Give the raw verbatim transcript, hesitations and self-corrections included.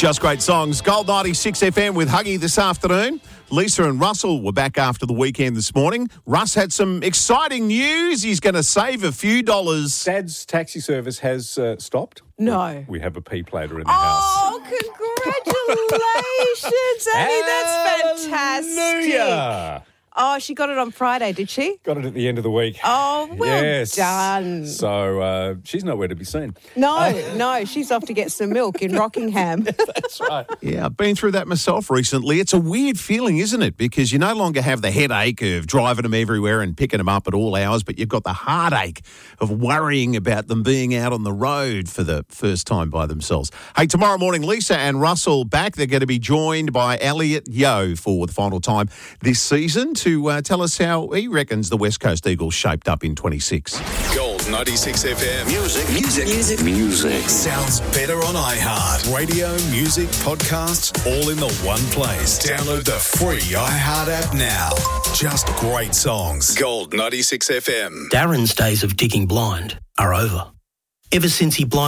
Just great songs. Gold ninety-six F M with Huggy this afternoon. Lisa and Russell were back after the weekend this morning. Russ had some exciting news. He's going to save a few dollars. Dad's taxi service has uh, stopped. No. We have a P plater in the house. Oh, congratulations, Annie. That's fantastic. Hallelujah. Oh, she got it on Friday, did she? Got it at the end of the week. Oh, well yes. done. So uh, she's nowhere to be seen. No, Uh, no, she's off to get some milk in Rockingham. That's right. Yeah, I've been through that myself recently. It's a weird feeling, isn't it? Because you no longer have the headache of driving them everywhere and picking them up at all hours, but you've got the heartache of worrying about them being out on the road for the first time by themselves. Hey, tomorrow morning, Lisa and Russell back. They're going to be joined by Elliot Yeo for the final time this season to uh, tell us how he reckons the West Coast Eagles shaped up in twenty-six. Gold ninety-six F M. Music, music, music, music. Sounds better on iHeart. Radio, music, podcasts, all in the one place. Download the free iHeart app now. Just great songs. Gold ninety-six F M. Darren's days of digging blind are over. Ever since he blind